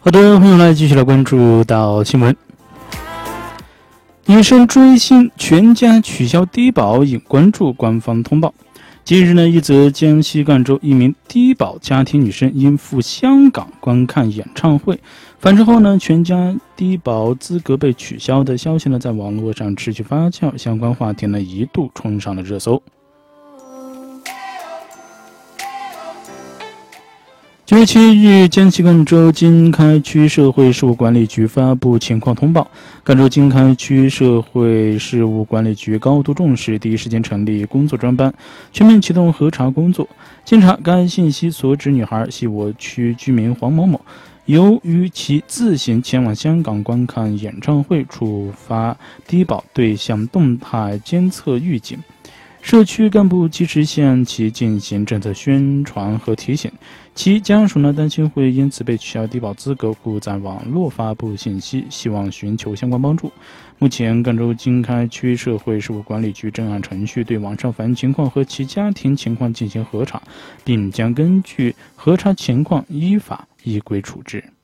好的，欢迎来继续来关注到新闻。女生追星，全家取消低保引关注官方通报。近日呢，一则江西赣州一名低保家庭女生因赴香港观看演唱会，返程后呢，全家低保资格被取消的消息呢，在网络上持续发酵，相关话题呢一度冲上了热搜。9月7日，江西赣州经开区社会事务管理局发布情况通报。赣州经开区社会事务管理局高度重视，第一时间成立工作专班，全面启动核查工作。经查，该信息所指女孩系我区居民黄某某，由于其自行前往香港观看演唱会，触发低保对象动态监测预警。社区干部及时向其进行政策宣传和提醒，其家属呢担心会因此被取消低保资格，故在网络发布信息，希望寻求相关帮助。目前，赣州经开区社会事务管理局正按程序对网上反映情况和其家庭情况进行核查，并将根据核查情况依法依规处置。